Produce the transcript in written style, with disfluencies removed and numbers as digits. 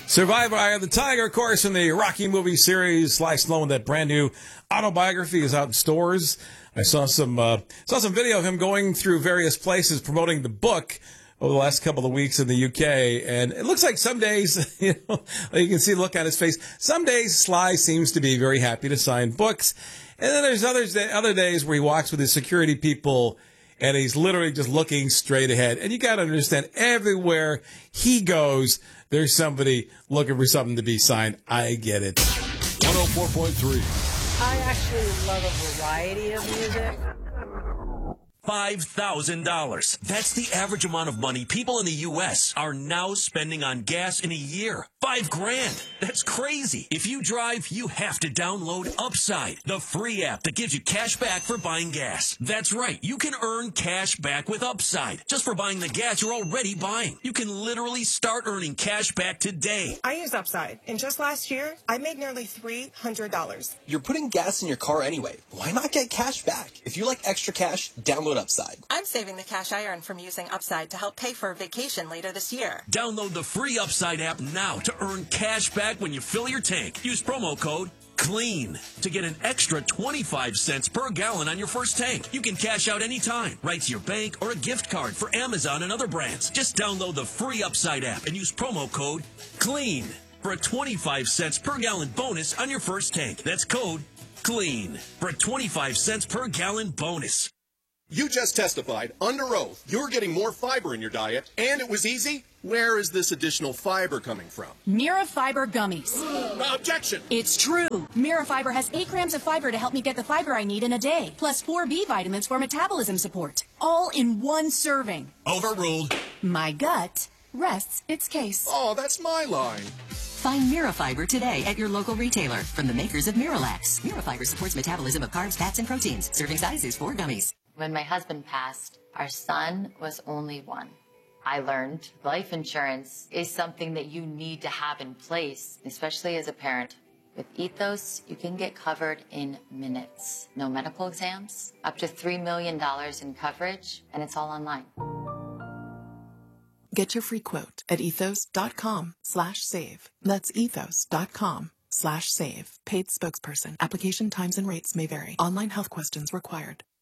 Survivor, Eye of the Tiger, of course, in the Rocky movie series. Sly Stallone, that brand new autobiography is out in stores. I saw some video of him going through various places promoting the book over the last couple of weeks in the UK. And it looks like some days, you can see the look on his face. Some days Sly seems to be very happy to sign books. And then there's other days where he walks with his security people and he's literally just looking straight ahead. And you got to understand, everywhere he goes, there's somebody looking for something to be signed. I get it. 104.3. I actually love a variety of music. $5,000. That's the average amount of money people in the U.S. are now spending on gas in a year. $5,000. That's crazy. If you drive, you have to download Upside, the free app that gives you cash back for buying gas. That's right. You can earn cash back with Upside just for buying the gas you're already buying. You can literally start earning cash back today. I use Upside, and just last year, I made nearly $300. You're putting gas in your car anyway. Why not get cash back? If you like extra cash, download Upside. I'm saving the cash I earn from using Upside to help pay for a vacation later this year. Download the free Upside app now to earn cash back when you fill your tank. Use promo code CLEAN to get an extra 25 cents per gallon on your first tank. You can cash out anytime, right to your bank or a gift card for Amazon and other brands. Just download the free Upside app and use promo code CLEAN for a 25 cents per gallon bonus on your first tank. That's code CLEAN for a 25 cents per gallon bonus. You just testified under oath you're getting more fiber in your diet, and it was easy. Where is this additional fiber coming from? Mira Fiber Gummies. Objection! It's true. Mira Fiber has 8 grams of fiber to help me get the fiber I need in a day, plus 4 B vitamins for metabolism support, all in one serving. Overruled. My gut rests its case. Oh, that's my line. Find Mirafiber today at your local retailer from the makers of Miralax. Mirafiber supports metabolism of carbs, fats, and proteins. Serving size is 4 gummies. When my husband passed, our son was only 1. I learned life insurance is something that you need to have in place, especially as a parent. With Ethos, you can get covered in minutes. No medical exams, up to $3 million in coverage, and it's all online. Get your free quote at ethos.com/save. That's ethos.com/save. Paid spokesperson. Application times and rates may vary. Online health questions required.